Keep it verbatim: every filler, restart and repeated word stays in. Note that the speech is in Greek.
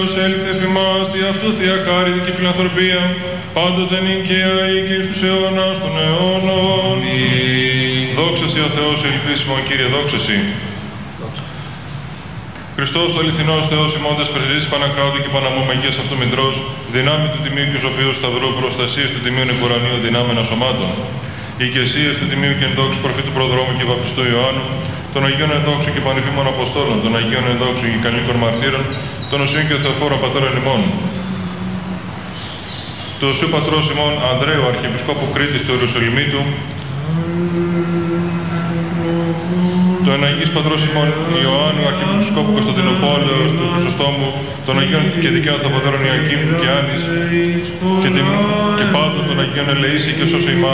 Έλθε εφημάς δι' αυτού θεία χάρη και φιλανθρωπία, πάντοτε νικαία ή και εις τους αιώνας των αιώνων. Δόξα Σοι ο Θεός, ελπίσιμον Κύριε, δόξα Σοι. Χριστός ο αληθινός Θεός ημώντας πρεσβείας Πανακράτου και Παναμού Μεγίας αυτού Μητρός, δυνάμει του Τιμίου και Ζωπίου Σταυρού, προστασίες του Τιμίου Νεκουρανίου δυνάμενα σωμάτων, ηγεσίες του Τιμίου και Ενδόξου Προφήτου Προδρόμου και Βαπτιστού Ιωάννου, των Αγίων Ενδόξου και Πανεφήμων Αποστόλων, των Αγίων Ενδόξου και Κανονικών Μαρτύρων, των Οσίων και Θεοφόρων Πατέρων ημών, του Οσίου Πατρός ημών Ανδρέου, Αρχιεπισκόπου Κρήτης του Ιερουσαλημίτου, του Εναγής Πατρός ημών Ιωάννου, Αρχιεπισκόπου Κωνσταντινούπολεως του Χρυσοστόμου, των Αγίων και Δικαίων Πατέρων Ιακήμ και Άνης, και, και πάντων των Αγίων Ελεήσι και Σώσε ημάς.